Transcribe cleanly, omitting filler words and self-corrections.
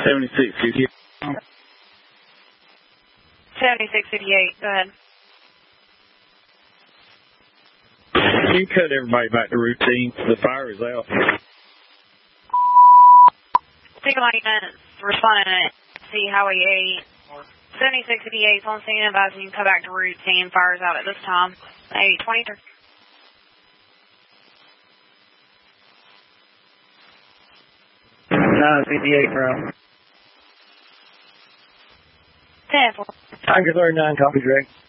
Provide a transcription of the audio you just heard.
7658. 7658, go ahead. Can you cut everybody back to routine? The fire is out. Take a moment, responding to see Highway 8. 7658 is on scene, advising you can come back to routine. Fire is out at this time. 823. No, 58, bro. 10-4. Tiger 39, copy, Drake.